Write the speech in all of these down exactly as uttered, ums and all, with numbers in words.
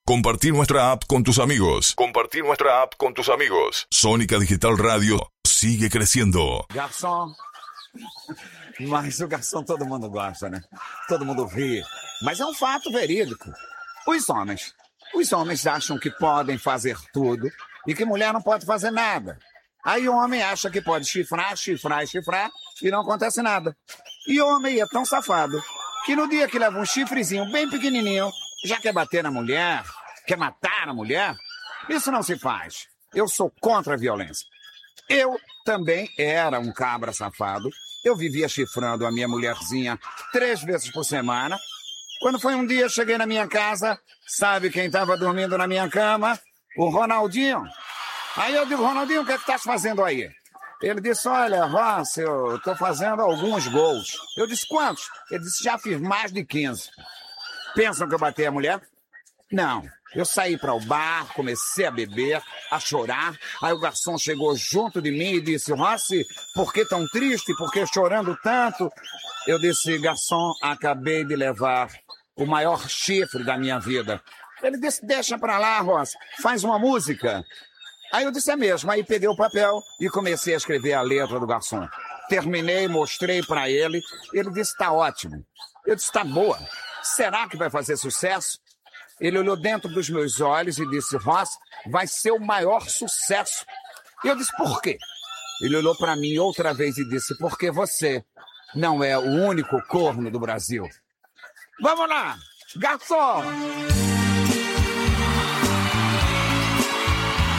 Compartir nuestra app con tus amigos. Compartir nuestra app con tus amigos. Sónica Digital Radio sigue creciendo. Garçom. Mas o garçom todo mundo gosta, né? Todo mundo ri. Mas é um fato verídico. Os homens. Os homens acham que podem fazer tudo e que mulher não pode fazer nada. Aí o homem acha que pode chifrar, chifrar, chifrar e não acontece nada. E o homem é tão safado que no dia que leva um chifrezinho bem pequenininho, já quer bater na mulher, quer matar a mulher. Isso não se faz. Eu sou contra a violência. Eu também era um cabra safado. Eu vivia chifrando a minha mulherzinha três vezes por semana. Quando foi um dia, cheguei na minha casa, sabe quem estava dormindo na minha cama? O Ronaldinho. Aí eu digo, Ronaldinho, o que é que estás fazendo aí? Ele disse, olha, Ross, eu estou fazendo alguns gols. Eu disse, quantos? Ele disse, já fiz mais de quinze. Pensam que eu bati a mulher? Não. Eu saí para o bar, comecei a beber, a chorar. Aí o garçom chegou junto de mim e disse, Rossi, por que tão triste? Por que chorando tanto? Eu disse, garçom, acabei de levar o maior chifre da minha vida. Ele disse, deixa para lá, Rossi, faz uma música. Aí eu disse, é mesmo. Aí peguei o papel e comecei a escrever a letra do garçom. Terminei, mostrei para ele. Ele disse, tá ótimo. Eu disse, tá boa. Será que vai fazer sucesso? Ele olhou dentro dos meus olhos e disse, Ross, vai ser o maior sucesso. E eu disse, por quê? Ele olhou para mim outra vez e disse, porque você não é o único corno do Brasil. Vamos lá, garçom!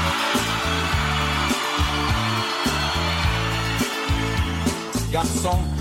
Garçom,